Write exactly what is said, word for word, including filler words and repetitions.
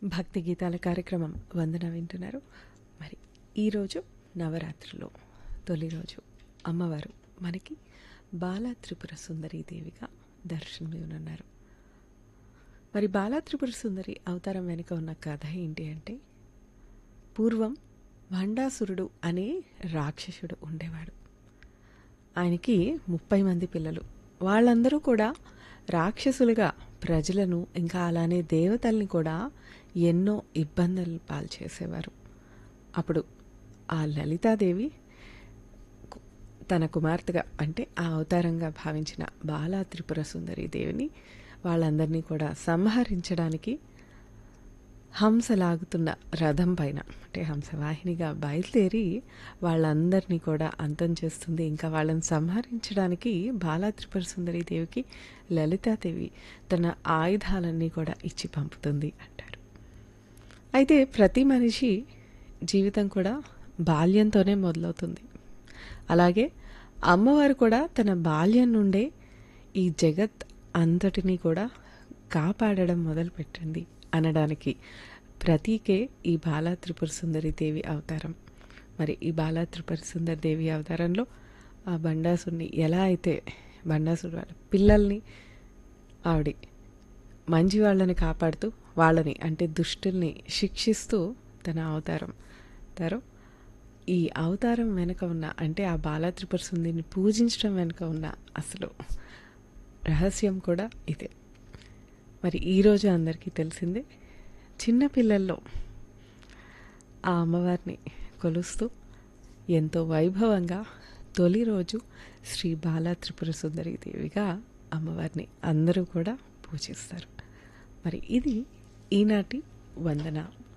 భక్తి గీతాల కార్యక్రమం వందన వింటున్నారు. మరి ఈరోజు నవరాత్రిలో తొలి రోజు అమ్మవారు మనకి బాలా త్రిపుర సుందరి దేవిగా దర్శనమివ్వనున్నారు. మరి బాలా త్రిపుర సుందరి అవతారం వెనుక ఉన్న కథ ఏంటి అంటే, పూర్వం భండాసురుడు అనే రాక్షసుడు ఉండేవాడు. ఆయనకి ముప్పై మంది పిల్లలు. వాళ్ళందరూ కూడా రాక్షసులుగా ప్రజలను ఇంకా అలానే దేవతల్ని కూడా ఎన్నో ఇబ్బందులు పాలు చేసేవారు. అప్పుడు ఆ లలితాదేవి తన కుమార్తెగా అంటే ఆ అవతారంగా భావించిన బాలా త్రిపుర సుందరి దేవిని వాళ్ళందరినీ కూడా సంహరించడానికి హంసలాగుతున్న రథం పైన అంటే హంసవాహినిగా బయలుదేరి వాళ్ళందరినీ కూడా అంతం చేస్తుంది. ఇంకా వాళ్ళని సంహరించడానికి బాలా త్రిపుర సుందరి దేవికి లలితాదేవి తన ఆయుధాలన్నీ కూడా ఇచ్చి పంపుతుంది అంటారు. అయితే ప్రతి మనిషి జీవితం కూడా బాల్యంతోనే మొదలవుతుంది. అలాగే అమ్మవారు కూడా తన బాల్యం నుండే ఈ జగత్ అంతటినీ కూడా కాపాడడం మొదలుపెట్టింది అనడానికి ప్రతీకే ఈ బాలా త్రిపుర సుందరి దేవి అవతారం. మరి ఈ బాలా త్రిపుర సుందరి దేవి అవతారంలో ఆ బండాసుని ఎలా అయితే బండాసుడు వాళ్ళ పిల్లల్ని ఆవిడ మంచి వాళ్ళని కాపాడుతూ వాళ్ళని అంటే దుష్టుల్ని శిక్షిస్తూ తన అవతారం తారో ఈ అవతారం వెనుక ఉన్న అంటే ఆ బాలా త్రిపుర సుందరిని పూజించడం వెనుక ఉన్న అసలు రహస్యం కూడా ఇదే. మరి ఈరోజు అందరికీ తెలిసిందే, చిన్నపిల్లల్లో ఆ అమ్మవారిని కొలుస్తూ ఎంతో వైభవంగా తొలి రోజు శ్రీ బాలా త్రిపుర సుందరి దేవిగా అమ్మవారిని అందరూ కూడా పూజిస్తారు. మరి ఇది ఈనాటి వందన